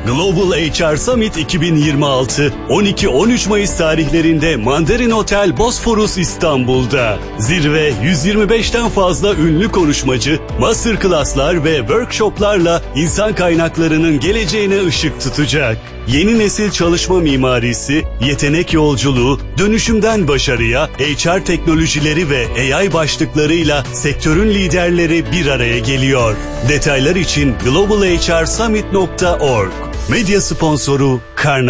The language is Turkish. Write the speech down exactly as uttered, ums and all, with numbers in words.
Global H R Summit iki bin yirmi altı on iki on üç Mayıs tarihlerinde Mandarin Otel Bosphorus İstanbul'da. Zirve yüz yirmi beşten fazla ünlü konuşmacı, masterclasslar ve workshoplarla insan kaynaklarının geleceğine ışık tutacak. Yeni nesil çalışma mimarisi, yetenek yolculuğu, dönüşümden başarıya, H R teknolojileri ve A I başlıklarıyla sektörün liderleri bir araya geliyor. Detaylar için global h r summit nokta org. Medya sponsoru Karnal.